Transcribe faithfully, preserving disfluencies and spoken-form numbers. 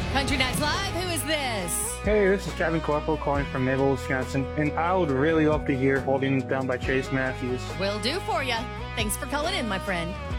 Country Nights Live, who is this? Hey, this is Kevin Corporal calling from Naval, Wisconsin, and I would really love to hear Holding Down by Chase Matthews. Will do for you. Thanks for calling in, my friend.